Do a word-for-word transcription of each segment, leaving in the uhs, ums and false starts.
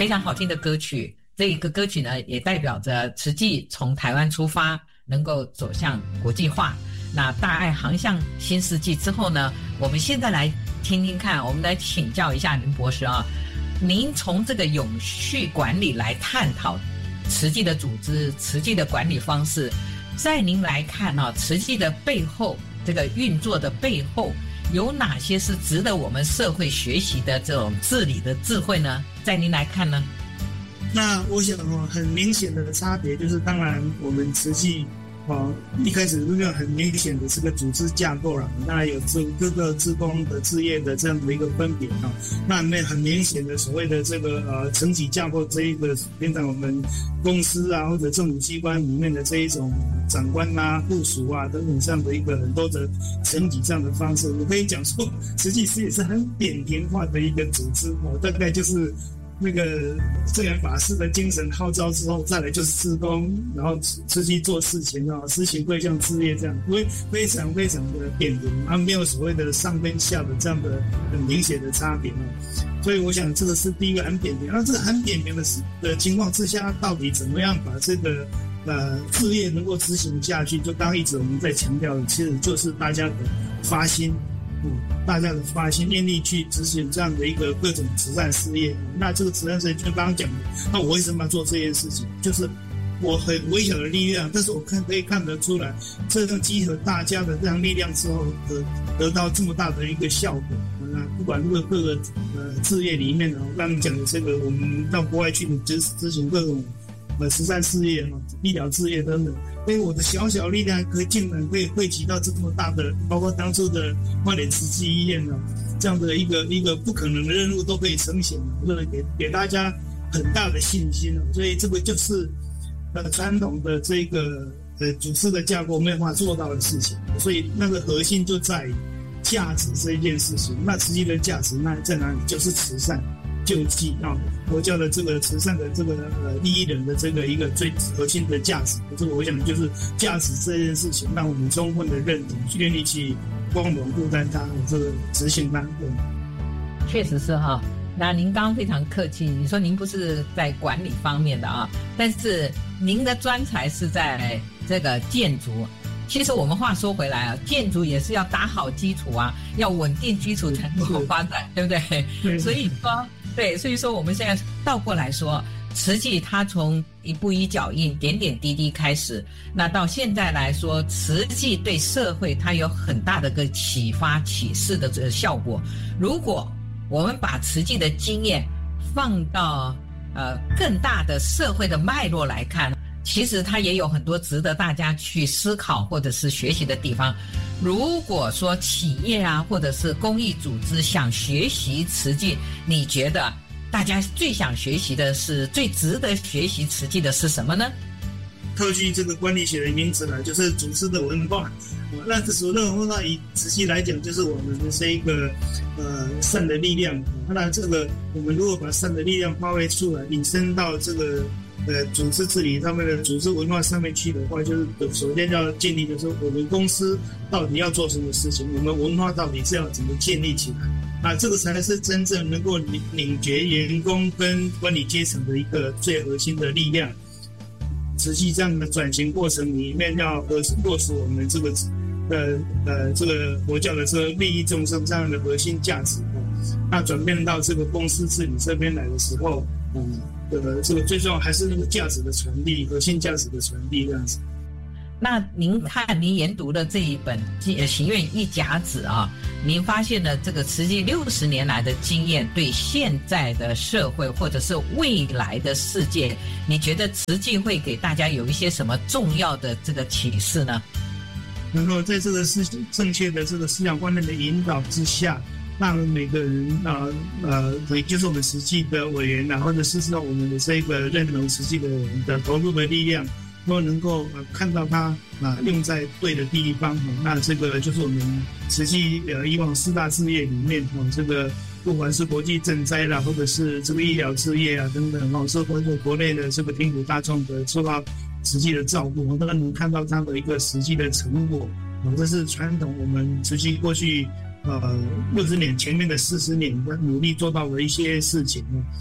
非常好听的歌曲。这一个歌曲呢，也代表着慈济从台湾出发，能够走向国际化。那大爱航向新世纪之后呢，我们现在来听听看，我们来请教一下林博士啊，您从这个永续管理来探讨慈济的组织、慈济的管理方式，在您来看啊，慈济的背后，这个运作的背后，有哪些是值得我们社会学习的这种治理的智慧呢？在您来看呢？ 那我想哦，很明显的差别就是，当然我们慈济哦一开始那个很明显的这个组织架构了，当然有这各个志工的志业的这样的一个分别啊。那那很明显的所谓的这个呃层级架构这一个，平常我们公司啊或者政府机关里面的这一种长官啊、部属啊等等这样的一个很多的层级这样的方式，我可以讲说，实际是也是很扁平化的一个组织哦，大概就是。那个自然法师的精神号召之后，再来就是志工，然后出去做事情啊，施行贵项事业这样，会非常非常的扁平，它没有所谓的上跟下的这样的很明显的差别啊。所以我想这个是第一个很扁平。那这个很扁平的的情况之下，到底怎么样把这个呃事业能够执行下去？就刚一直我们在强调的，其实就是大家的发心。嗯，大家的发心愿力去执行这样的一个各种慈善事业，那这个慈善事业就刚刚讲的，那我为什么要做这件事情？就是我很微小的力量，但是我看可以看得出来，这样集合大家的这样力量之后，得得到这么大的一个效果。那不管这个各个呃事业里面呢，刚刚讲的这个，我们到国外去执执行各种呃慈善事业、医疗事业等等。所以我的小小力量可以竟然可以汇集到这么大的，包括当初的花莲慈济医院呢，这样的一个一个不可能的任务都可以呈现，或者给给大家很大的信心。所以这个就是呃传统的这个呃组织的架构没有办法做到的事情。所以那个核心就在于价值这一件事情。那慈济的价值那在哪里？就是慈善。救济啊，佛教的这个慈善的这个呃利益人的这个一个最核心的价值，这个我想就是价值这件事情，让我们充分的认同，愿意去光荣负担它，这个执行它。 确实是哈。那您刚刚非常客气，你说您不是在管理方面的啊，但是您的专才是在这个建筑。其实我们话说回来啊，建筑也是要打好基础啊，要稳定基础才能够发展，对不对？对，所以说。对，所以说我们现在倒过来说，慈济它从一步一脚印、点点滴滴开始，那到现在来说，慈济对社会它有很大的个启发、启示的这个效果。如果我们把慈济的经验放到呃更大的社会的脉络来看，其实它也有很多值得大家去思考或者是学习的地方。如果说企业啊，或者是公益组织想学习慈济，你觉得大家最想学习的是最值得学习慈济的是什么呢？ 套句这个管理学的名词呢，就是组织的文化。那这组织的文化以慈济来讲，就是我们的这一个呃善的力量。那这个我们如果把善的力量发挥出来，引申到这个呃，组织治理上面的组织文化上面去的话，就是首先要建立的是我们公司到底要做什么事情，我们文化到底是要怎么建立起来，啊，这个才是真正能够凝凝结员工跟管理阶层的一个最核心的力量。实际这样的转型过程里面，要落实我们这个呃呃这个佛教的这个利益众生这样的核心价值，那转变到这个公司治理这边来的时候，嗯。呃，这个最重要还是那个价值的传递，核心价值的传递这样子。 那您看，您研读的这一本《行愿一甲子》啊，您发现了这个慈济六十年来的经验，对现在的社会或者是未来的世界，你觉得慈济会给大家有一些什么重要的这个启示呢？ 能够在这个思正确的这个思想观念的引导之下，让每个人啊呃，也就是我们实际的委员啊，或者是说我们的这个认同实际的人的投入的力量，都能够呃看到它啊用在对的地方。那这个就是我们实际呃以往四大事业里面哦，这个不管是国际赈灾啦，或者是这个医疗事业啊等等哦，或者国内的这个贫苦大众的受到实际的照顾，我都能看到它的一个实际的成果。这是传统我们实际过去。呃，六十年前面的四十年努力做到的一些事情。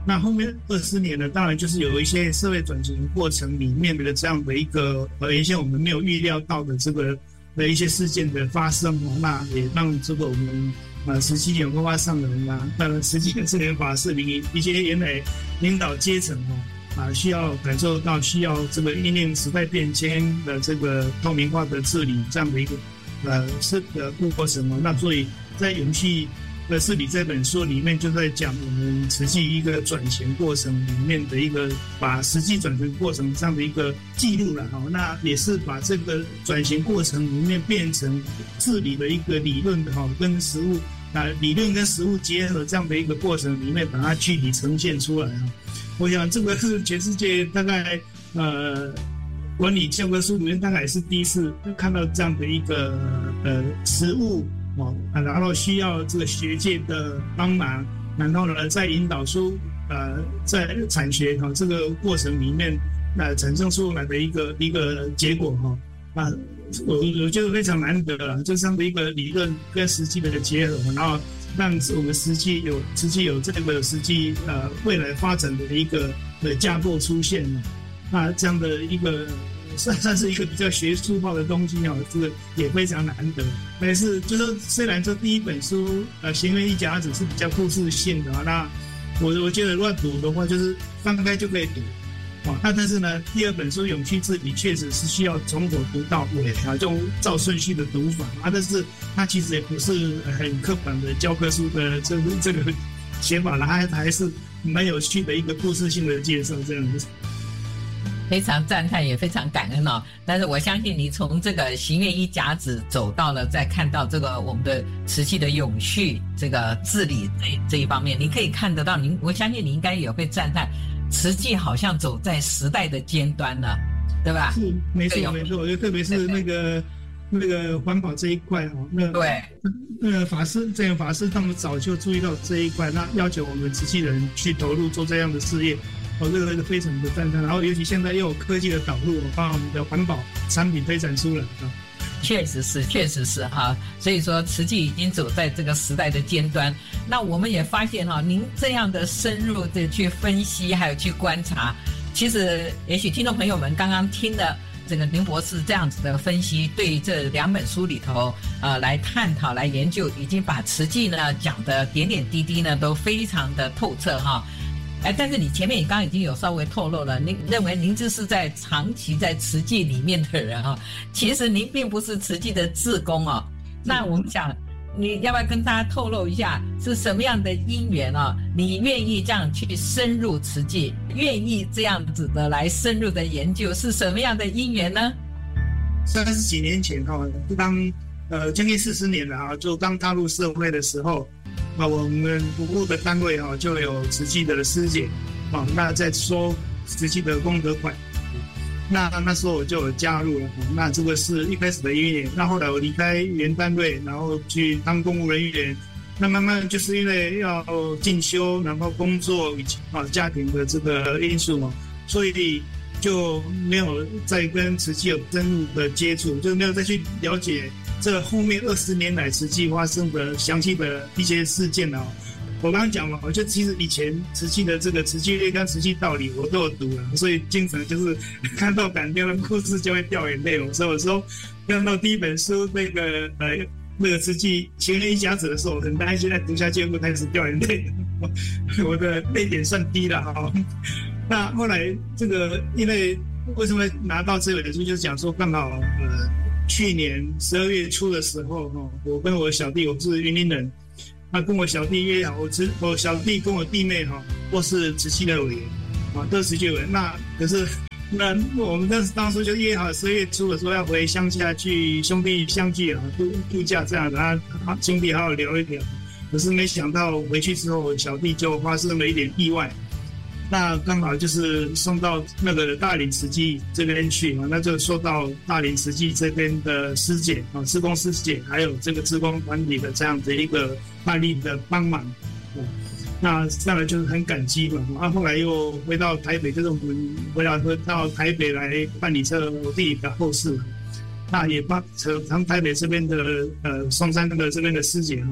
那后面二十年呢，当然就是有一些社会转型过程里面的这样的一个呃一些我们没有预料到的这个的一些事件的发生哦，那也让这个我们呃实际有文化上的人啊，当然实际的智联法是领一些原来领导阶层哦。啊，需要感受到需要这个因应时代变迁的这个透明化的治理这样的一个呃是的过程哦。那所以在永续的治理这本书里面就在讲我们实际一个转型过程里面的一个把实际转型过程这样的一个记录了哈。那也是把这个转型过程里面变成治理的一个理论的哈，跟实务啊理论跟实务结合这样的一个过程里面把它具体呈现出来哈。我想这个是全世界大概呃管理教科书里面大概也是第一次看到这样的一个呃实务哦，然后需要这个学界的帮忙，然后呢再引导出呃在产学哈、哦、这个过程里面呃产生出来的一个一个结果哈啊，我我觉得非常难得了，就这样的一个理论跟实际的结合，然后。让我们实际有实际有这个实际呃未来发展的一个的架构出现了，那这样的一个算算是一个比较学术化的东西哦，这个也非常难得。但是就是虽然这第一本书呃《行为一甲子》是比较故事性的啊，那我我觉得乱读的话就是翻开就可以读。哦，那但是呢，第二本书《永续治理》确实是需要从头读到尾啊，就照顺序的读法啊。但是它其实也不是很刻板的教科书的这个这个写法了，它还是蛮有趣的一个故事性的介绍这样子。 非常赞叹，也非常感恩哦。但是我相信你从这个行愿一甲子走到了，再看到这个我们的慈济的永续这个治理这这一方面，你可以看得到，您我相信你应该也会赞叹。慈济好像走在时代的尖端了，对吧？ 是，没错没错。我觉得特别是那个那个环保这一块哦，那对， 那个法师这样法师他们早就注意到这一块，那要求我们慈济人去投入做这样的事业，哦，这个非常的赞叹。然后尤其现在又有科技的导入，把我们的环保产品推展出来啊。 确实是，确实是哈，所以说慈济已经走在这个时代的尖端。那我们也发现哈，您这样的深入的去分析，还有去观察，其实也许听众朋友们刚刚听了这个林博士这样子的分析，对于这两本书里头呃来探讨、来研究，已经把慈济呢讲的点点滴滴呢都非常的透彻哈。哎，但是你前面你刚刚已经有稍微透露了，您认为您这是在长期在慈济里面的人啊，其实您并不是慈济的志工哦。那我们想，你要不要跟大家透露一下是什么样的因缘啊？你愿意这样去深入慈济，愿意这样子的来深入的研究，是什么样的因缘呢？ 三十几年前哈，当呃将近四十年了啊，就刚踏入社会的时候。啊，我们服务的单位哈、啊、就有慈济的师姐，啊，那在说慈济的功德馆，那那时候我就有加入了，啊、那这个是一开始的因缘。那后来我离开原单位，然后去当公务人员，那慢慢就是因为要进修，然后工作以及啊家庭的这个因素嘛，所以就没有再跟慈济有深入的接触，就没有再去了解。这后面二十年来慈济发生的详细的一些事件啊，我刚刚讲了，我就其实以前慈济的这个慈济略跟慈济道理我都有读了，所以经常就是看到感动的故事就会掉眼泪。所以有时候看到第一本书那个呃那个慈济行愿一甲子的时候，我很担心现在读下去会开始掉眼泪，我的泪点算低了哈。那后来这个因为为什么拿到这本书，就是讲说刚好呃。去年十二月初的时候，我跟我小弟，我是云林人，那跟我小弟约好，我只我小弟跟我弟妹哈，都是慈济的委员，啊，都是慈济委员。那可是那我们当时当初就约好十二月初的时候要回乡下去兄弟相聚啊，度度假这样的，啊，兄弟好好聊一聊。可是没想到回去之后，我小弟就发生了一点意外。那刚好就是送到那个大林慈济这边去嘛，那就受到大林慈济这边的师姐啊，志工师姐，还有这个志工团体的这样的一个大力的帮忙，啊，那当然就是很感激嘛。啊，后来又回到台北，就是我们回到到台北来办理这我弟的后事，那也帮从台北这边的呃松山的这边的师姐哈，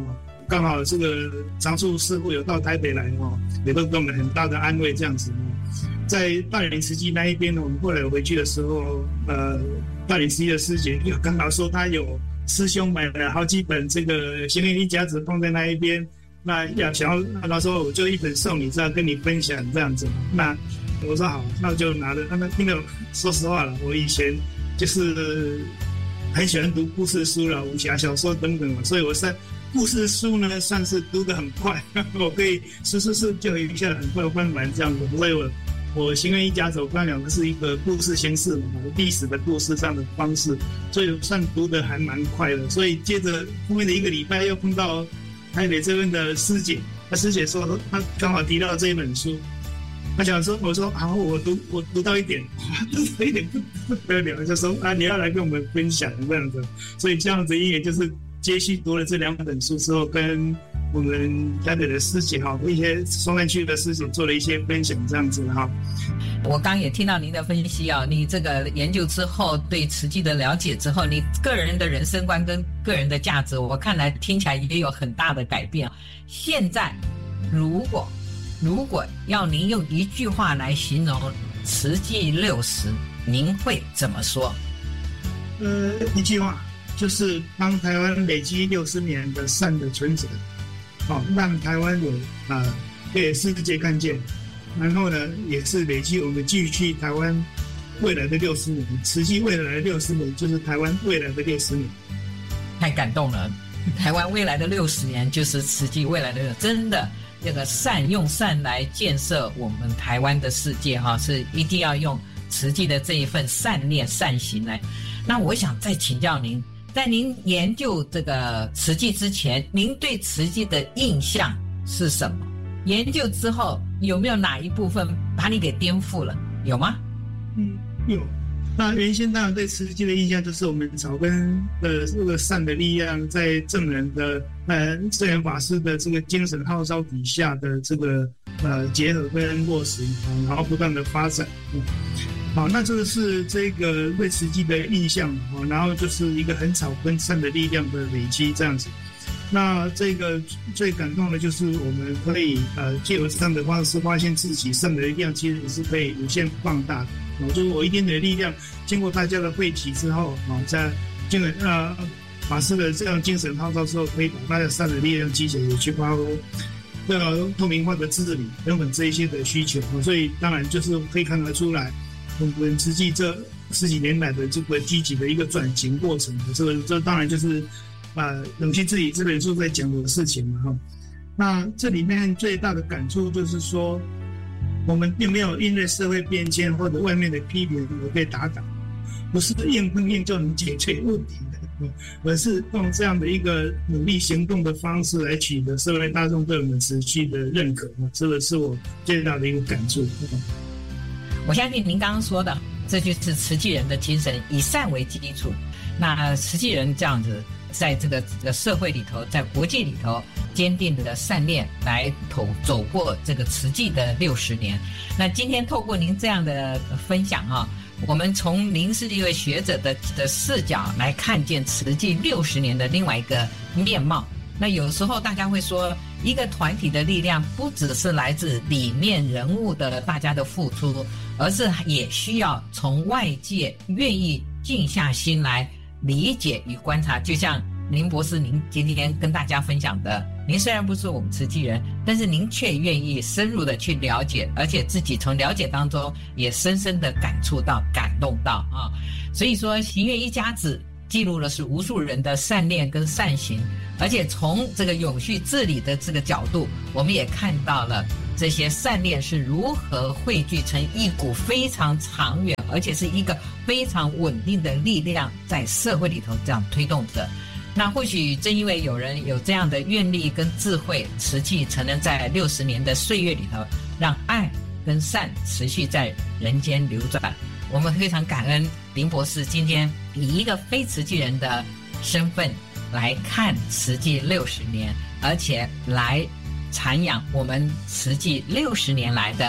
刚好这个常住师傅有到台北来哦，也都给我们很大的安慰这样子。在大林慈济那一边呢，我们后来回去的时候，呃，大林慈济的师姐就刚好说他有师兄买了好几本这个行愿一家子放在那一边，那要想要他说我就一本送你，这样跟你分享这样子。那我说好，那我就拿了。那因为说实话了，我以前就是很喜欢读故事书了，武侠小说等等，所以我在故事书呢算是读得很快，我可以是是是就一下很快翻完这样子。所以我我行愿一家子，我刚才讲的是一个故事形式嘛，历史的故事这样的方式，所以算读得还蛮快的。所以接着后面的一个礼拜又碰到台北这边的师姐，那师姐说她刚好提到这一本书。他讲说，我说好，我读我读到一点，读到一点不得了，就说啊，你要来跟我们分享这样子，所以这样子也就是接续读了这两本书之后，跟我们台北的师姐哈，一些松山区的师姐做了一些分享这样子哈。 我刚也听到您的分析啊，你这个研究之后对慈济的了解之后，你个人的人生观跟个人的价值，我看来听起来也有很大的改变。现在如果如果要您用一句话来形容慈济六十，您会怎么说？ 呃，一句话就是帮台湾累积六十年的善的存折，好、哦，让台湾有啊、呃、被世界看见，然后呢，也是累积我们继续台湾未来的六十年，慈济未来的六十年就是台湾未来的六十年。 太感动了，台湾未来的六十年就是慈济未来的，真的。这个善用善来建设我们台湾的世界哈，是一定要用慈济的这一份善念善行来。那我想再请教您，在您研究这个慈济之前，您对慈济的印象是什么？研究之后有没有哪一部分把你给颠覆了？有吗？ 嗯，有。那原先当然对慈济的印象就是我们草根的这个善的力量，在正人的呃圣严法师的这个精神号召底下的这个呃结合跟落实，然后不断的发展。嗯、好，那这个是这个对慈济的印象，好，然后就是一个很草根善的力量的累积这样子。那这个最感动的就是我们可以呃借由这样的方式发现自己善的力量其实是可以无限放大的。就是我一定的力量，经过大家的汇集之后，啊，在经过呃法师的这样精神号召之后，可以把大家善的力量集结，也去发挥这个透明化的治理等等这一些的需求。所以当然就是可以看得出来，我们慈济这十几年来的这个积极的一个转型过程。这个这当然就是呃冷心自己这本书在讲的事情嘛哈。那这里面最大的感触就是说，我们并没有因为社会变迁或者外面的批评而被打倒，不是硬碰硬就能解决问题的，而是用这样的一个努力行动的方式来取得社会大众对我们持续的认可。这个是我最大的一个感触。 我相信您刚刚说的，这就是慈济人的精神，以善为基础。那慈济人这样子，在这个这个社会里头，在国际里头，坚定的善念来走走过这个慈济的六十年。那今天透过您这样的分享啊，我们从您是一位学者的的视角来看见慈济六十年的另外一个面貌。那有时候大家会说，一个团体的力量不只是来自里面人物的大家的付出，而是也需要从外界愿意静下心来理解与观察。就像林博士您今天跟大家分享的，您虽然不是我们慈济人，但是您却愿意深入的去了解，而且自己从了解当中也深深的感触到感动到啊。所以说行愿一家子记录了是无数人的善念跟善行，而且从这个永续治理的这个角度，我们也看到了这些善念是如何汇聚成一股非常长远而且是一个非常稳定的力量，在社会里头这样推动着。那或许正因为有人有这样的愿力跟智慧，慈济才能在六十年的岁月里头，让爱跟善持续在人间流转。我们非常感恩林博士今天以一个非慈济人的身份来看慈济六十年，而且来阐扬我们慈济六十年来的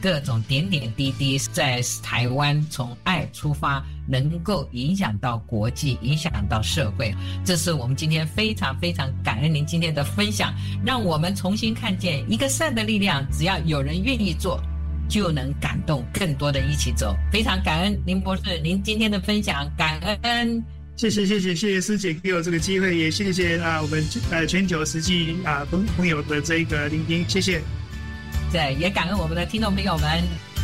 各种点点滴滴，在台湾从爱出发，能够影响到国际，影响到社会。这是我们今天非常非常感恩您今天的分享，让我们重新看见一个善的力量，只要有人愿意做，就能感动更多的一起走。非常感恩林博士您今天的分享，感恩。 谢谢谢谢谢谢师姐给我这个机会，也谢谢啊我们呃全球实际啊朋朋友的这个聆听，谢谢。 对，也感恩我们的听众朋友们。